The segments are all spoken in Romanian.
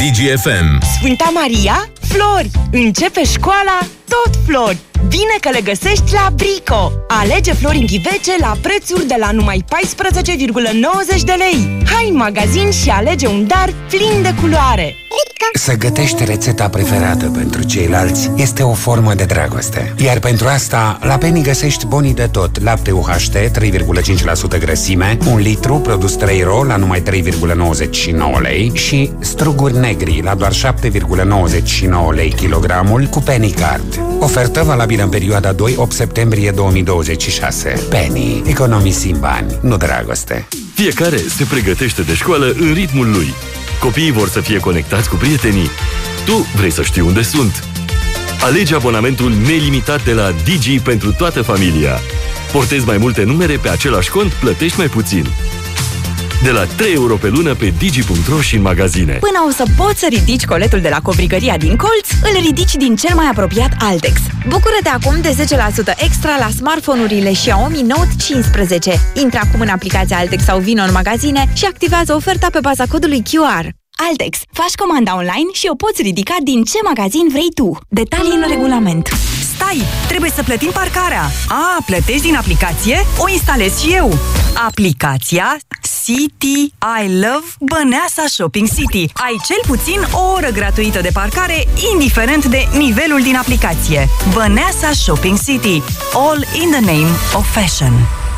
DGFM. Sfânta Maria, flori. Începe școala, tot flori. Bine că le găsești la Brico. Alege flori în ghivece la prețuri de la numai 14,90 de lei. Hai în magazin și alege un dar plin de culoare. Să gătești rețeta preferată pentru ceilalți este o formă de dragoste. Iar pentru asta, la Penny găsești bonii de tot. Lapte UHT, 3,5% grăsime, 1 litru, produs 3 ro la numai 3,99 lei și struguri negri la doar 7,99 lei kilogramul cu Penny Card. Ofertă valabilă în perioada 2-8 septembrie 2026. Penny. Economisim bani, nu dragoste. Fiecare se pregătește de școală în ritmul lui. Copiii vor să fie conectați cu prietenii. Tu vrei să știi unde sunt. Alege abonamentul nelimitat de la Digi pentru toată familia. Portezi mai multe numere pe același cont, plătești mai puțin. De la 3 euro pe lună pe digi.ro și în magazine. Până o să poți să ridici coletul de la covrigăria din colț, îl ridici din cel mai apropiat Altex. Bucură-te acum de 10% extra la smartphone-urile Xiaomi Note 15. Intră acum în aplicația Altex sau vino în magazine și activează oferta pe baza codului QR. Altex. Faci comanda online și o poți ridica din ce magazin vrei tu. Detalii în regulament. Stai! Trebuie să plătim parcarea! Plătești din aplicație? O instalez și eu! Aplicația City I Love Băneasa Shopping City. Ai cel puțin o oră gratuită de parcare, indiferent de nivelul din aplicație. Băneasa Shopping City. All in the name of fashion.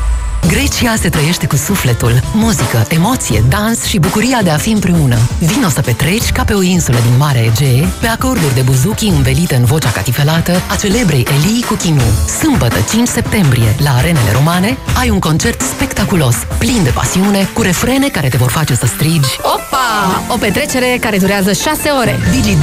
Grecia se trăiește cu sufletul, muzică, emoție, dans și bucuria de a fi împreună. Vino să petreci ca pe o insulă din Marea Egee, pe acorduri de buzuki învelite în vocea catifelată a celebrei Elii cu Chinu. Sâmbătă, 5 septembrie, la Arenele Romane, ai un concert spectaculos, plin de pasiune, cu refrene care te vor face să strigi Opa! O petrecere care durează 6 ore.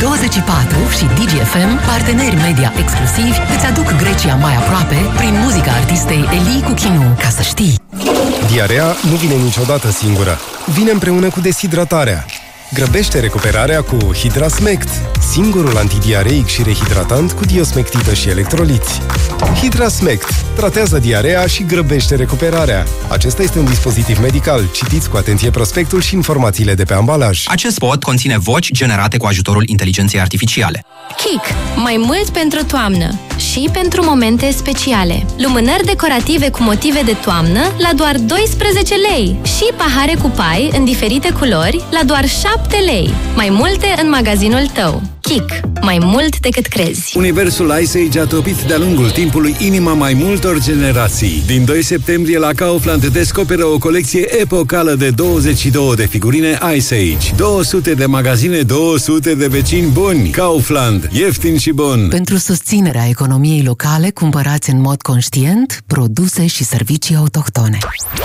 Digi24 și DGFM, parteneri media exclusivi, îți aduc Grecia mai aproape prin muzica artistei Elii cu Chinu. Ca să știi. Diarea nu vine niciodată singură. Vine împreună cu deshidratarea. Grăbește recuperarea cu Hidrasmect, singurul antidiareic și rehidratant cu diosmectită și electroliți. Hidrasmect tratează diarea și grăbește recuperarea. Acesta este un dispozitiv medical. Citiți cu atenție prospectul și informațiile de pe ambalaj. Acest spot conține voci generate cu ajutorul inteligenței artificiale. Kik. Mai mult pentru toamnă și pentru momente speciale. Lumânări decorative cu motive de toamnă la doar 12 lei și pahare cu pai în diferite culori la doar 7 lei. Mai multe în magazinul tău. Kik. Mai mult decât crezi. Universul Ice Age a topit de-a lungul timpului inima mai multor generații. Din 2 septembrie la Kaufland descoperă o colecție epocală de 22 de figurine Ice Age. 200 de magazine, 200 de vecini buni. Kaufland. Ieftin și bun. Pentru susținerea economiei locale, cumpărați în mod conștient produse și servicii autohtone.